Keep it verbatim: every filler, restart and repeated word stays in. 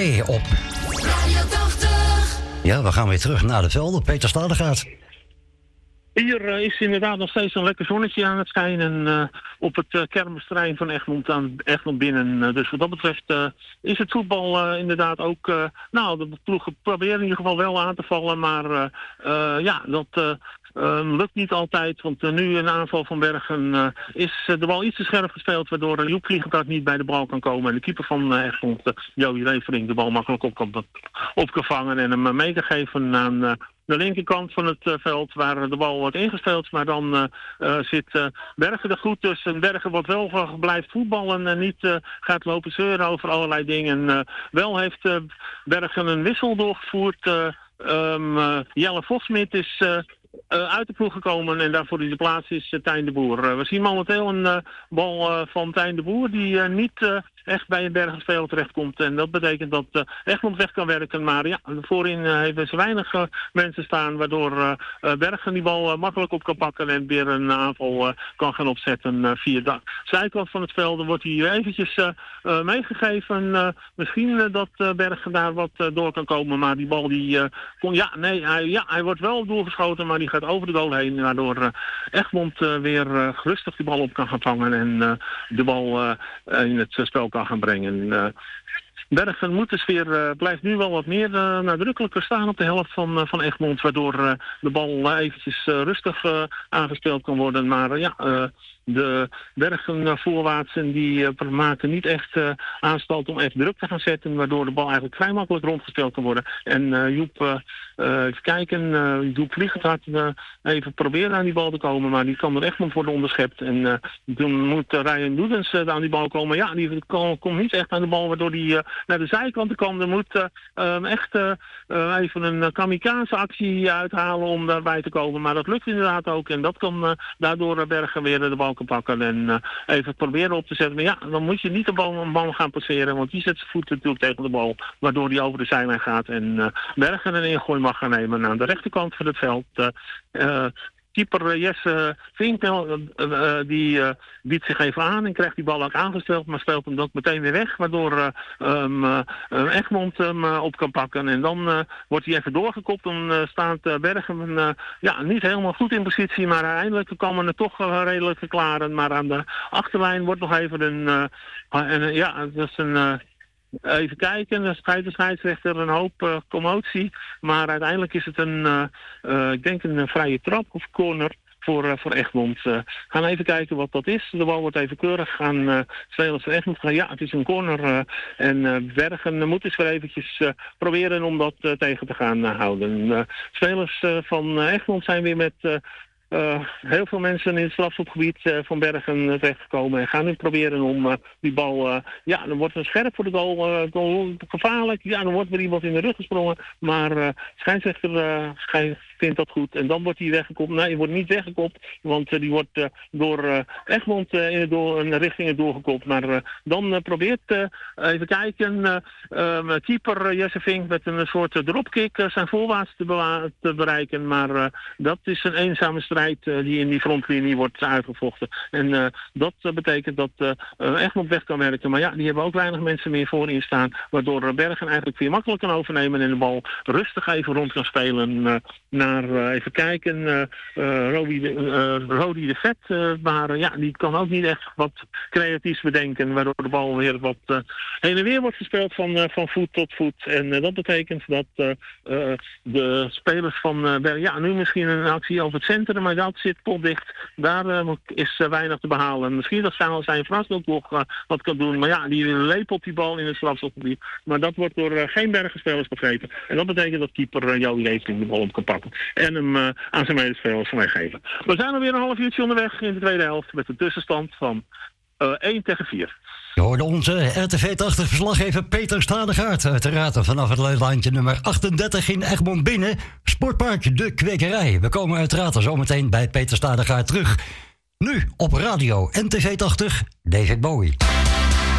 Day op Radio tachtig. Ja, we gaan weer terug naar de velden. Peter Stadegaard. Hier uh, is inderdaad nog steeds een lekker zonnetje aan het schijnen uh, op het uh, kermisterrein van Egmond, aan, Egmond binnen. Uh, dus wat dat betreft uh, is het voetbal uh, inderdaad ook... Uh, nou, de ploegen proberen in ieder geval wel aan te vallen, maar uh, uh, ja, dat... Uh, Uh, lukt niet altijd, want uh, nu een aanval van Bergen uh, is uh, de bal iets te scherp gespeeld, waardoor uh, Joep Vliegenthart niet bij de bal kan komen. En de keeper van uh, Egmond, uh, Joey Levering, de bal makkelijk op kan, op kan vangen en hem uh, mee te geven aan uh, de linkerkant van het uh, veld, waar uh, de bal wordt ingespeeld. Maar dan uh, uh, zit uh, Bergen er goed tussen. Bergen wat wel uh, blijft voetballen en niet uh, gaat lopen zeuren over allerlei dingen. Uh, wel heeft uh, Bergen een wissel doorgevoerd. Uh, um, uh, Jelle Vosmit is... Uh, Uh, uit de ploeg gekomen en daarvoor die de plaats is uh, Tijn de Boer. Uh, we zien momenteel een uh, bal uh, van Tijn de Boer die uh, niet uh, echt bij een Bergenspeler terechtkomt. En dat betekent dat uh, Egmond weg kan werken. Maar ja, voorin uh, hebben ze weinig uh, mensen staan, waardoor uh, uh, Bergen die bal uh, makkelijk op kan pakken en weer een aanval uh, kan gaan opzetten uh, via de zijkant van het veld. Dan wordt hij eventjes uh, uh, meegegeven. Uh, misschien uh, dat uh, Bergen daar wat uh, door kan komen, maar die bal die uh, kon... Ja, nee, hij, ja, hij wordt wel doorgeschoten, maar die gaat over de goal heen, waardoor uh, Egmond uh, weer uh, rustig die bal op kan gaan vangen en uh, de bal uh, in het uh, spel kan gaan brengen. Uh, Bergen moet dus weer, uh, blijft nu wel wat meer uh, nadrukkelijker staan op de helft van, uh, van Egmond, waardoor uh, de bal uh, eventjes uh, rustig uh, aangespeeld kan worden. Maar uh, ja, uh, de Bergen uh, voorwaartsen die uh, maken niet echt uh, aanstalt om echt druk te gaan zetten, waardoor de bal eigenlijk vrij makkelijk rondgespeeld kan worden. En uh, Joep, uh, uh, even kijken, uh, Joep Vliegenthart uh, even proberen aan die bal te komen, maar die kan door Egmond worden onderschept. En uh, toen moet uh, Ryan Doedens uh, aan die bal komen. Ja, die kan, komt niet echt aan de bal, waardoor die uh, naar de zijkanten kan. Er moet uh, um, echt uh, uh, even een uh, kamikaze actie uithalen om daarbij te komen. Maar dat lukt inderdaad ook. En dat kan uh, daardoor uh, Bergen weer uh, de bal kan pakken. En uh, even proberen op te zetten. Maar ja, dan moet je niet de bal, een bal gaan passeren. Want die zet zijn voet natuurlijk tegen de bal. Waardoor die over de zijlijn gaat. En uh, Bergen een ingooi mag gaan nemen aan de rechterkant van het veld. Uh, uh, Keeper Jesse Vink, uh, uh, die uh, biedt zich even aan en krijgt die bal ook aangesteld, maar speelt hem dat meteen weer weg, waardoor uh, um, uh, Egmond hem uh, op kan pakken. En dan uh, wordt hij even doorgekopt, dan uh, staat uh, Bergen uh, ja, niet helemaal goed in positie, maar uiteindelijk kan men het toch uh, redelijk verklaren. Maar aan de achterlijn wordt nog even een, uh, een uh, ja, dat is een... Uh, Even kijken, er scheidt de scheidsrechter een hoop uh, commotie. Maar uiteindelijk is het een, uh, uh, ik denk een uh, vrije trap of corner voor, uh, voor Egmond. Uh, gaan even kijken wat dat is. De bal wordt even keurig aan uh, spelers van Egmond. Ja, het is een corner. Uh, en uh, Bergen uh, moet eens weer eventjes uh, proberen om dat uh, tegen te gaan uh, houden. Uh, spelers uh, van uh, Egmond zijn weer met... Uh, Uh, heel veel mensen in het strafschopgebied uh, van Bergen uh, terechtgekomen en gaan nu proberen om uh, die bal... Uh, ja, dan wordt het scherp voor de goal, uh, goal gevaarlijk. Ja, dan wordt weer iemand in de rug gesprongen. Maar uh, scheidsrechter uh, schijn, vindt dat goed. En dan wordt hij weggekopt. Nee, hij wordt niet weggekopt, want uh, die wordt uh, door uh, Egmond uh, in, het door, in richting het doorgekopt. Maar uh, dan uh, probeert, uh, even kijken, uh, uh, keeper uh, Jesse Vink met een soort uh, dropkick uh, zijn voorwaarts te, bewa- te bereiken. Maar uh, dat is een eenzame strijd die in die frontlinie wordt uitgevochten. En uh, dat uh, betekent dat uh, uh, Egmond weg kan werken. Maar ja, die hebben ook weinig mensen meer voorin staan. Waardoor uh, Bergen eigenlijk weer makkelijk kan overnemen en de bal rustig even rond kan spelen. Uh, naar, uh, even kijken, uh, uh, Rodi, de, uh, Rodi de Vet. Uh, maar uh, ja, die kan ook niet echt wat creatiefs bedenken. Waardoor de bal weer wat uh, heen en weer wordt gespeeld van, uh, van voet tot voet. En uh, dat betekent dat uh, uh, de spelers van uh, Bergen... Ja, nu misschien een actie over het centrum, maar dat zit potdicht. Daar uh, is uh, weinig te behalen. Misschien dat zijn, zijn Frans ook nog uh, wat kan doen. Maar ja, die lepelt die bal in het strafschopgebied. Maar dat wordt door uh, geen Bergenspelers begrepen. En dat betekent dat keeper uh, Joey Levering de bal op kan pakken. En hem uh, aan zijn medespelers van weggeven. We zijn alweer een half uurtje onderweg in de tweede helft. Met een tussenstand van uh, één tegen vier. Je hoorde onze R T V tachtig verslaggever Peter Stadegaard. Uiteraard vanaf het leidlijntje nummer achtendertig in Egmond binnen. Sportpark De Kwekerij. We komen uiteraard zometeen bij Peter Stadegaard terug. Nu op radio en T V tachtig, David Bowie.